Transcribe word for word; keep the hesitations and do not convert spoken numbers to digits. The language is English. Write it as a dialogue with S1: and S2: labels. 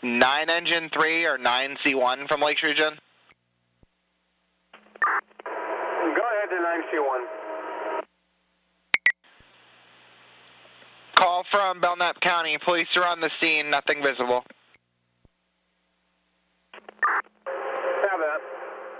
S1: nine Engine three or nine C one from Lakes Region?
S2: Go ahead to nine C one.
S1: Call from Belknap County. Police are on the scene. Nothing visible.